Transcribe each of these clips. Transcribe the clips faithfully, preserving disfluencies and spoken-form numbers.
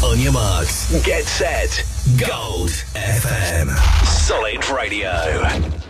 On your marks, get set, Gold F M. Solid Radio.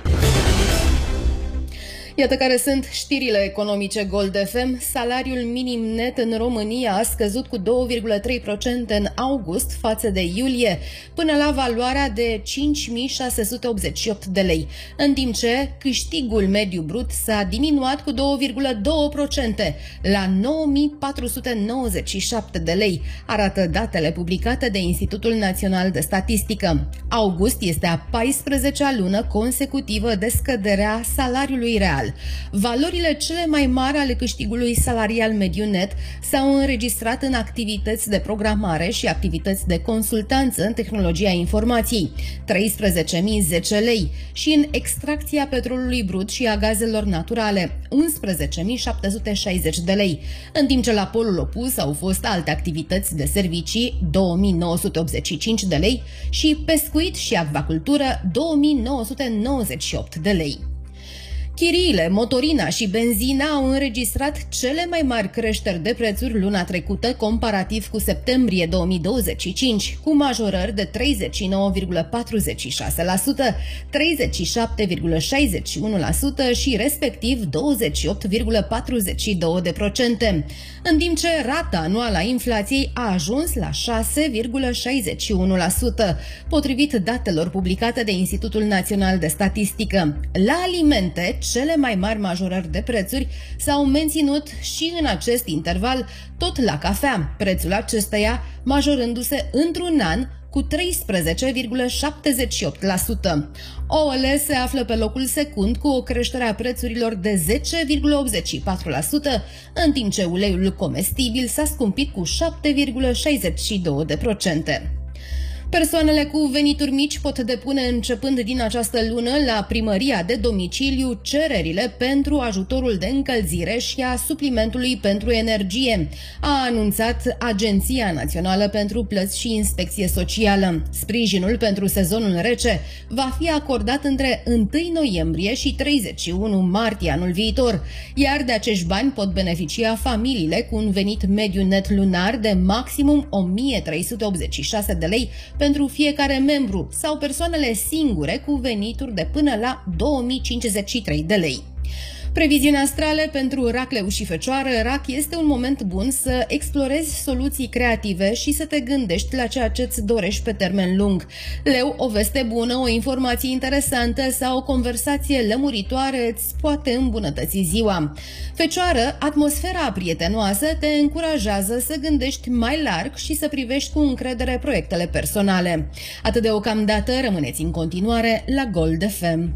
Iată care sunt știrile economice Gold F M. Salariul minim net în România a scăzut cu două virgulă trei la sută în august față de iulie, până la valoarea de cinci mii șase sute optzeci și opt de lei, în timp ce câștigul mediu brut s-a diminuat cu două virgulă doi la sută la nouă mii patru sute nouăzeci și șapte de lei, arată datele publicate de Institutul Național de Statistică. August este a paisprezecea lună consecutivă de scăderea salariului real. Valorile cele mai mari ale câștigului salarial mediu net s-au înregistrat în activități de programare și activități de consultanță în tehnologia informației, treisprezece mii zece lei, și în extracția petrolului brut și a gazelor naturale, unsprezece mii șapte sute șaizeci de lei, în timp ce la polul opus au fost alte activități de servicii, două mii nouă sute optzeci și cinci de lei, și pescuit și acvacultură, două mii nouă sute nouăzeci și opt de lei. Chiriile, motorina și benzina au înregistrat cele mai mari creșteri de prețuri luna trecută comparativ cu septembrie două mii douăzeci și cinci, cu majorări de treizeci și nouă virgulă patruzeci și șase la sută, treizeci și șapte virgulă șaizeci și unu la sută și respectiv douăzeci și opt virgulă patruzeci și doi la sută, în timp ce rata anuală a inflației a ajuns la șase virgulă șaizeci și unu la sută, potrivit datelor publicate de Institutul Național de Statistică. La alimente, cele mai mari majorări de prețuri s-au menținut și în acest interval, tot la cafea, prețul acesteia majorându-se într-un an cu treisprezece virgulă șaptezeci și opt la sută. Ouăle se află pe locul secund cu o creștere a prețurilor de zece virgulă optzeci și patru la sută, în timp ce uleiul comestibil s-a scumpit cu șapte virgulă șaizeci și doi la sută. Persoanele cu venituri mici pot depune începând din această lună la primăria de domiciliu cererile pentru ajutorul de încălzire și a suplimentului pentru energie, a anunțat Agenția Națională pentru Plăți și Inspecție Socială. Sprijinul pentru sezonul rece va fi acordat între întâi noiembrie și treizeci și unu martie anul viitor, iar de acești bani pot beneficia familiile cu un venit mediu net lunar de maximum o mie trei sute optzeci și șase de lei pentru fiecare membru sau persoanele singure cu venituri de până la două mii cincizeci și trei de lei. Previziuni astrale pentru rac, leu și fecioară. Rac, este un moment bun să explorezi soluții creative și să te gândești la ceea ce îți dorești pe termen lung. Leu, o veste bună, o informație interesantă sau o conversație lămuritoare îți poate îmbunătăți ziua. Fecioară, atmosfera prietenoasă te încurajează să gândești mai larg și să privești cu încredere proiectele personale. Atât deocamdată, rămâneți în continuare la Gold F M.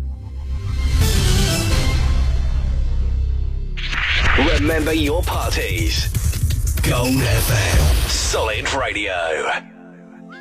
Remember your parties. Gold F M. Solid Radio.